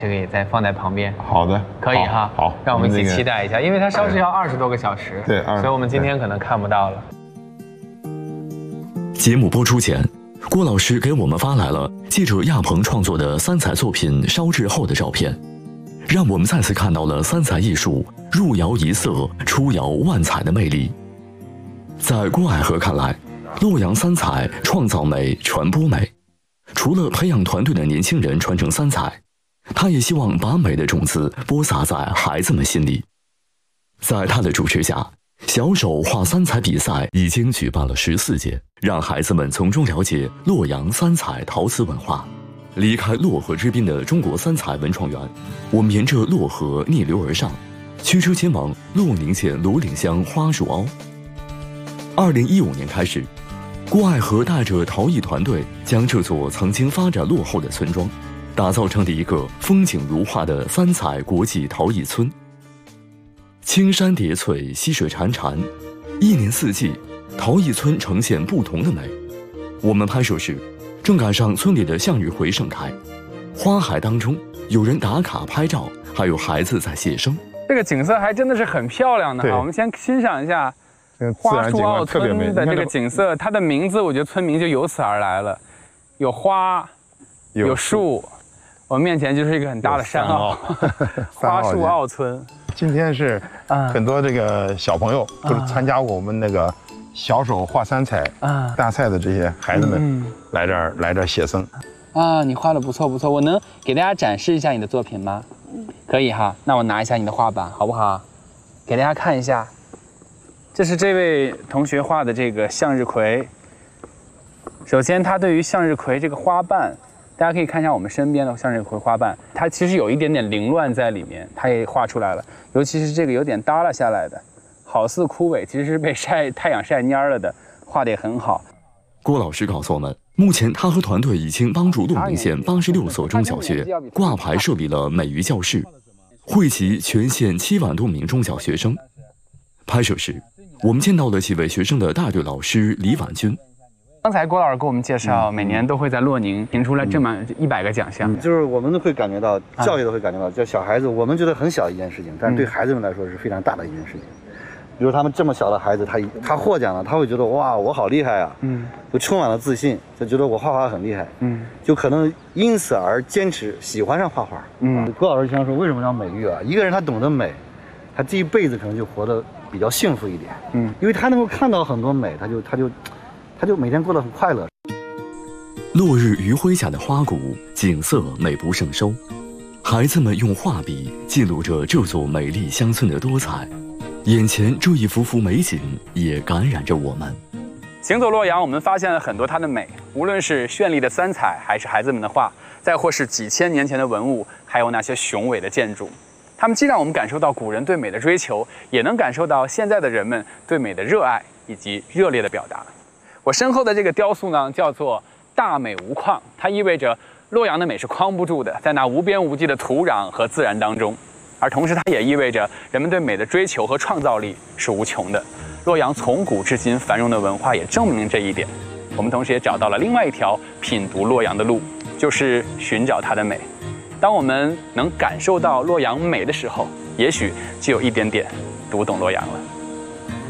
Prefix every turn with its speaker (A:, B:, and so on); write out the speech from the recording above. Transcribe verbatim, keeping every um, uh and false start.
A: 这个也再放在旁边。
B: 好的，
A: 可以哈。
B: 好，
A: 让我们一起期待一下，因为它烧制要二十多个小时，
B: 对，
A: 所以我们今天可能看不到了。
C: 节目播出前，郭老师给我们发来了记者亚鹏创作的三彩作品烧制后的照片，让我们再次看到了三彩艺术入窑一色，出窑万彩的魅力。在郭爱河看来，洛阳三彩创造美、传播美。除了培养团队的年轻人传承三彩，他也希望把美的种子播撒在孩子们心里。在他的主持下，小手画三彩比赛已经举办了十四届，让孩子们从中了解洛阳三彩陶瓷文化。离开洛河之滨的中国三彩文创园，我们沿着洛河逆流而上，驱车前往洛宁县罗岭乡花树凹。二零一五年开始，郭爱河带着陶艺团队将这座曾经发展落后的村庄打造成了一个风景如画的三彩国际陶艺村。青山叠翠，溪水潺潺，一年四季，陶艺村呈现不同的美。我们拍摄时，正赶上村里的向日葵盛开，花海当中有人打卡拍照，还有孩子在写生。
D: 这个景色还真的是很漂亮的哈，我们先欣赏一下花树凹村的这个景色，它的名字我觉得村名就由此而来了，有花，有树，我们面前就是一个很大的山坳，花树凹村。
B: 今天是很多这个小朋友都是参加过我们那个小手画三彩大赛的这些孩子们来这儿来这儿写生。
D: 啊，你画的不错不错，我能给大家展示一下你的作品吗？可以哈，那我拿一下你的画板好不好？给大家看一下。这是这位同学画的这个向日葵。首先，他对于向日葵这个花瓣，大家可以看一下我们身边的向日葵花瓣，它其实有一点点凌乱在里面，他也画出来了。尤其是这个有点耷拉下来的，好似枯萎，其实是被晒太阳晒蔫了的，画得也很好。
C: 郭老师告诉我们，目前他和团队已经帮助洛宁县八十六所中小学挂牌设立了美育教室，惠及全县七万多名中小学生。拍摄时，我们见到了几位学生的大队老师李婉君。
D: 刚才郭老师给我们介绍，每年都会在洛宁评出来这么一百个奖项，
E: 就是我们都会感觉到，教育都会感觉到，就小孩子，我们觉得很小一件事情，但是对孩子们来说是非常大的一件事情。比如他们这么小的孩子，他他获奖了，他会觉得哇，我好厉害啊，嗯，就充满了自信，就觉得我画画很厉害，嗯，就可能因此而坚持喜欢上画画，嗯。郭老师经常说，为什么要美育啊？一个人他懂得美，他这一辈子可能就活得比较幸福一点，嗯，因为他能够看到很多美，他就他就他就每天过得很快乐。
C: 落日余晖下的花谷，景色美不胜收。孩子们用画笔记录着这座美丽乡村的多彩，眼前这一幅幅美景也感染着我们。
D: 行走洛阳，我们发现了很多它的美，无论是绚丽的三彩，还是孩子们的画，再或是几千年前的文物，还有那些雄伟的建筑。它们既让我们感受到古人对美的追求，也能感受到现在的人们对美的热爱以及热烈的表达。我身后的这个雕塑呢，叫做大美无框，它意味着洛阳的美是框不住的，在那无边无际的土壤和自然当中。而同时，它也意味着人们对美的追求和创造力是无穷的。洛阳从古至今繁荣的文化也证明这一点。我们同时也找到了另外一条品读洛阳的路，就是寻找它的美。当我们能感受到洛阳美的时候，也许就有一点点读懂洛阳了。